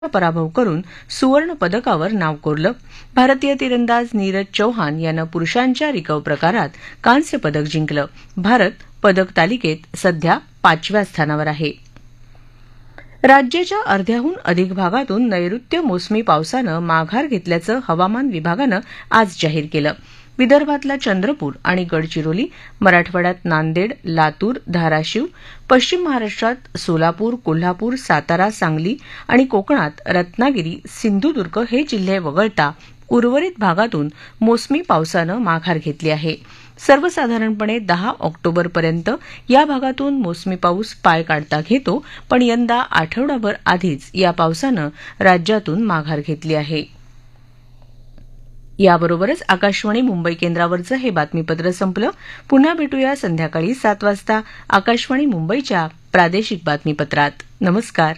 पराभव करून सुवर्ण पदकावर नाव कोरलं. भारतीय तिरंदाज नीरज चौहान यानं पुरुषांच्या रिकर्व प्रकारात कांस्य पदक जिंकलं. भारत पदक तालिकेत सध्या 5व्या स्थानावर आहे. राज्याच्या अर्ध्याहून अधिक भागातून नैऋत्य मोसमी पावसानं माघार घेतल्याचं हवामान विभागानं आज जाहीर केलं. विदर्भातला चंद्रपूर आणि गडचिरोली, मराठवाड्यात नांदेड, लातूर, धाराशिव, पश्चिम महाराष्ट्रात सोलापूर, कोल्हापूर, सातारा, सांगली आणि कोकणात रत्नागिरी, सिंधुदुर्ग हे जिल्हे वगळता उर्वरित भागातून मोसमी पावसानं माघार घेतली आहे. सर्वसाधारणपणे 10 ऑक्टोबरपर्यंत या भागातून मोसमी पाऊस पाय काढता घेतो, पण यंदा आठवडाभर आधीच या पावसानं राज्यातून माघार घेतली आहे. याबरोबरच आकाशवाणी मुंबई केंद्रावरचं हे बातमीपत्र संपलं. पुन्हा भेटूया संध्याकाळी 7 वाजता आकाशवाणी मुंबईच्या प्रादेशिक बातमीपत्रात. नमस्कार.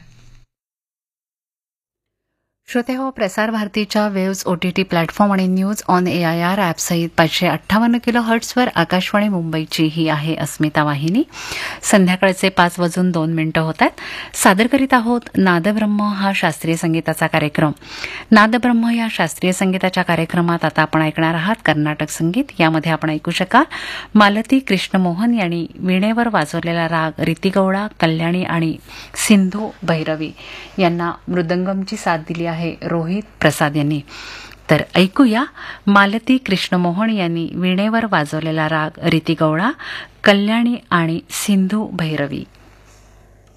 श्रोते हो, प्रसार भारतीच्या वेव्स OTT प्लॅटफॉर्म आणि न्यूज ऑन AIR ॲप सहित 558 किलोहर्ट्झवर आकाशवाणी मुंबईची ही आहे अस्मिता वाहिनी. संध्याकाळचे 5:02 होत आहेत. सादर करीत आहोत नादब्रह्म हा शास्त्रीय संगीताचा कार्यक्रम. नादब्रह्म या शास्त्रीय संगीताच्या कार्यक्रमात आता आपण ऐकणार आहात कर्नाटक संगीत. यामध्ये आपण ऐकू शकाल मालती कृष्णमोहन यांनी वीणेवर वाजवलेला राग रीतिगौळा, कल्याणी आणि सिंधू भैरवी यांना मृदंगमची साथ दिली आहे रोहित प्रसाद यांनी. तर ऐकूया मालती कृष्णमोहन यांनी वीणेवर वाजवलेला राग रीतिगौळा, कल्याणी आणि सिंधू भैरवी.